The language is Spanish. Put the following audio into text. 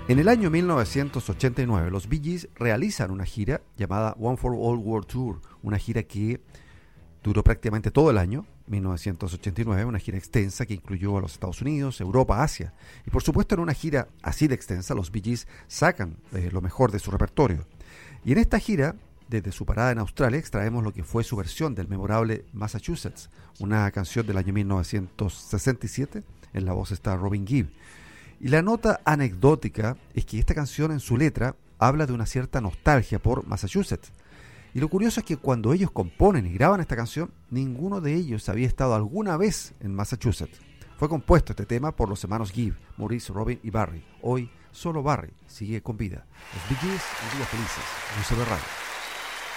En el año 1989, los Bee Gees realizan una gira llamada One for All World Tour, una gira que duró prácticamente todo el año, 1989, una gira extensa que incluyó a los Estados Unidos, Europa, Asia. Y por supuesto, en una gira así de extensa, los Bee Gees sacan lo mejor de su repertorio. Y en esta gira, desde su parada en Australia, extraemos lo que fue su versión del memorable Massachusetts, una canción del año 1967, en la voz está Robin Gibb. Y la nota anecdótica es que esta canción en su letra habla de una cierta nostalgia por Massachusetts. Y lo curioso es que cuando ellos componen y graban esta canción, ninguno de ellos había estado alguna vez en Massachusetts. Fue compuesto este tema por los hermanos Gibb, Maurice, Robin y Barry. Hoy solo Barry sigue con vida. Los Bee Gees, un día felices, en UCB Radio.